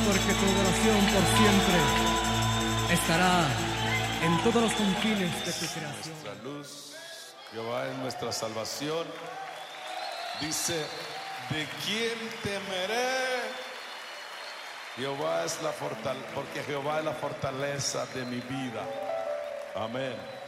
porque tu adoración por siempre estará en todos los confines de tu creación. Nuestra luz, Jehová es nuestra salvación. Dice, ¿de quién temeré? Jehová es la fortaleza, porque Jehová es la fortaleza de mi vida. Amén.